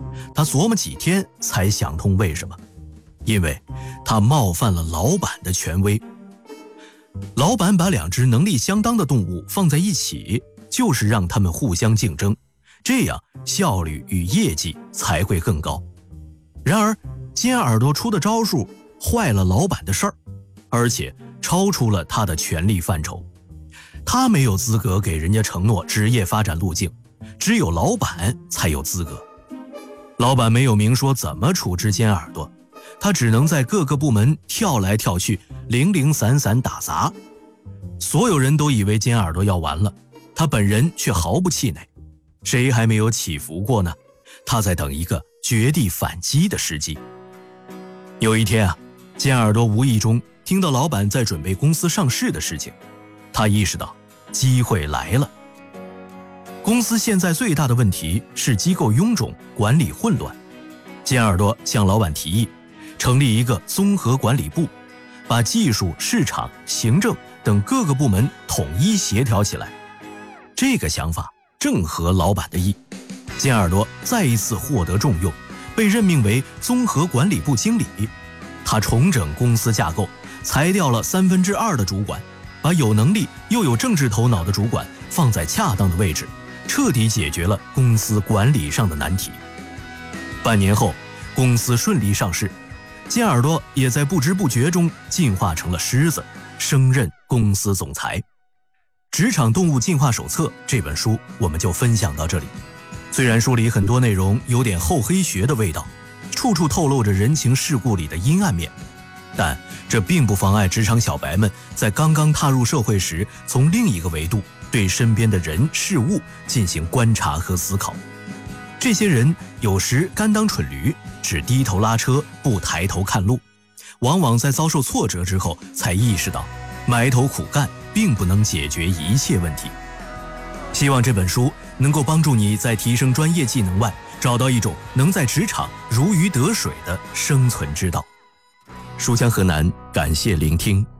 他琢磨几天才想通为什么，因为他冒犯了老板的权威。老板把2只能力相当的动物放在一起，就是让他们互相竞争，这样效率与业绩才会更高。然而尖耳朵出的招数坏了老板的事儿，而且超出了他的权力范畴。他没有资格给人家承诺职业发展路径，只有老板才有资格。老板没有明说怎么处置尖耳朵，他只能在各个部门跳来跳去，零零散散打杂。所有人都以为尖耳朵要完了，他本人却毫不气馁。谁还没有起伏过呢？他在等一个绝地反击的时机。有一天尖耳朵无意中听到老板在准备公司上市的事情，他意识到机会来了。公司现在最大的问题是机构臃肿，管理混乱。尖耳朵向老板提议成立一个综合管理部，把技术、市场、行政等各个部门统一协调起来。这个想法正合老板的意，尖耳朵再一次获得重用，被任命为综合管理部经理。他重整公司架构，裁掉了2/3的主管，把有能力又有政治头脑的主管放在恰当的位置，彻底解决了公司管理上的难题。半年后，公司顺利上市，尖耳朵也在不知不觉中进化成了狮子，升任公司总裁。《职场动物进化手册》这本书我们就分享到这里。虽然书里很多内容有点厚黑学的味道，处处透露着人情世故里的阴暗面，但这并不妨碍职场小白们在刚刚踏入社会时，从另一个维度对身边的人事物进行观察和思考。这些人有时甘当蠢驴，只低头拉车，不抬头看路，往往在遭受挫折之后才意识到，埋头苦干并不能解决一切问题。希望这本书能够帮助你在提升专业技能外，找到一种能在职场如鱼得水的生存之道。书香河南，感谢聆听。